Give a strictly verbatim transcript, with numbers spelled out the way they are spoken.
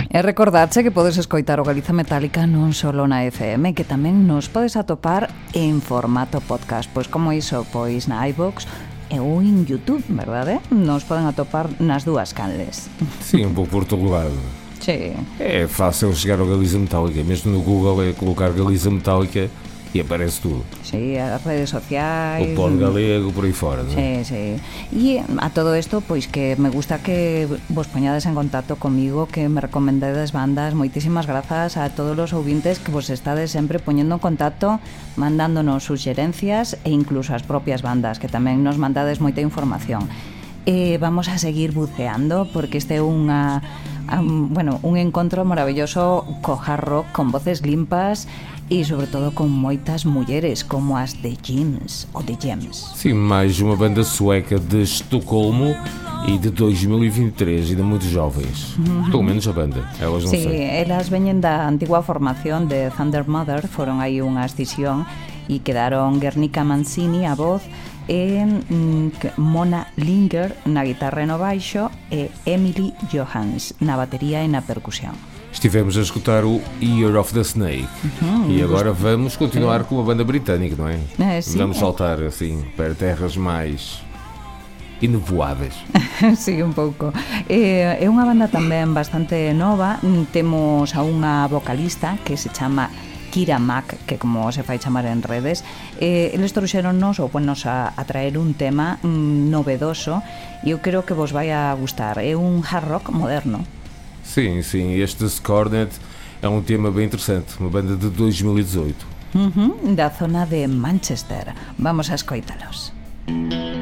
E recordarche que podes escoitar o Galiza Metálica non só na F M, que tamén nos podes atopar en formato podcast. Pois como iso, pois na iVoox e ou en YouTube, verdade? Nos poden atopar nas dúas canles. Sim, un pouco por todo lado. Sí. É fácil chegar ao Galiza Metálica, mesmo no Google é colocar Galiza Metálica e aparece tudo. Sí, as redes sociais, o Pod Galego, por aí fora, non Sí, é? sí. E a todo isto, pois que me gusta que vos poñades en contacto comigo, que me recomendades bandas. Moitísimas grazas a todos os ouvintes que vos estades sempre poñendo en contacto, mandándonos suxerencias e incluso as propias bandas, que tamén nos mandades moita información. Eh, vamos a seguir buceando porque este é unha um, bueno, un encontro maravilloso co hard rock, con voces limpas e sobre todo con moitas mulleres como as de Jeans ou de Gems. Sim, mais uma banda sueca de Estocolmo e de dois mil e vinte e três, ainda muito jovens. Uhum. Pelo menos a banda, elas non sí, sei. Elas veñen da antigua formación de Thunder Mother, foron aí unha escisión e quedaron Guernica Mancini a voz e mm, Mona Linger na guitarra e no baixo e Emily Johans na batería e na percusión. Estivemos a escutar o Year of the Snake. Uhum, e agora vamos continuar com a banda britânica, não é? é sim, vamos é. saltar assim para terras mais enevoadas. Sí, un pouco. É, é unha banda tamén bastante nova. Temos a unha vocalista que se chama Kira Mack, que como se fai chamar en redes. eh, eles trouxeronnos ou ponos a, a traer un tema mm, novedoso e eu creo que vos vai a gustar. É un hard rock moderno. Sim, sim, este Scornet é um tema bem interessante, uma banda de dois mil e dezoito. Uh-huh, da zona de Manchester. Vamos a escoitalos.